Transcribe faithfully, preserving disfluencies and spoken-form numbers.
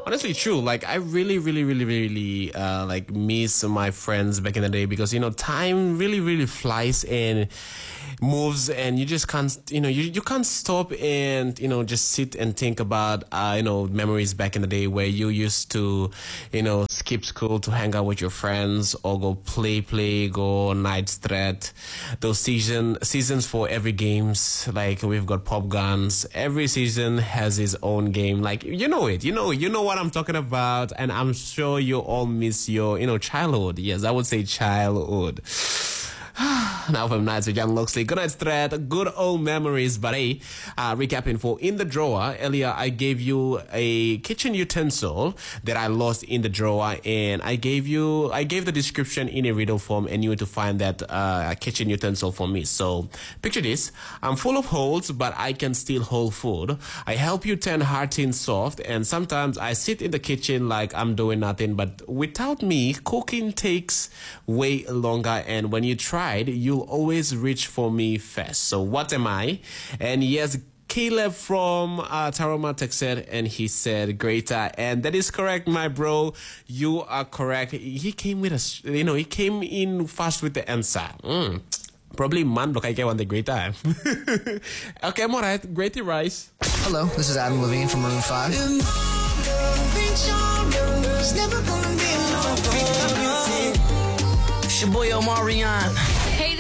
Honestly, true. Like, I really, really, really, really, uh, like, miss my friends back in the day because, you know, time really, really flies and moves, and you just can't, you know, you, you can't stop and, you know, just sit and think about, uh, you know, memories back in the day where you used to, you know, skip school to hang out with your friends or go play, play, go night strat. Those season seasons for every games, like we've got pop guns. Every season has its own game. Like, you know it, you know, you know what I'm talking about, and I'm sure you all miss your, you know, childhood. Yes, I would say childhood. Now from Nights with Young Loxley. Good night, thread. Good old memories. But hey, uh, recapping for In the Drawer. Earlier, I gave you a kitchen utensil that I lost in the drawer, and I gave you, I gave the description in a riddle form, and you had to find that uh, kitchen utensil for me. So, picture this. I'm full of holes, but I can still hold food. I help you turn hard in soft, and sometimes I sit in the kitchen like I'm doing nothing, but without me, cooking takes way longer, and when you tried, you'll always reach for me first. So what am I? And yes, Caleb from uh, Taroma texted, and he said greater, and that is correct, my bro. You are correct. He came with a, you know, he came in fast with the answer. Mm. Probably man look like I want the greater. Okay, I'm alright. Greaty rice. Hello, this is Adam Levine from Maroon five. It's your boy Omarion.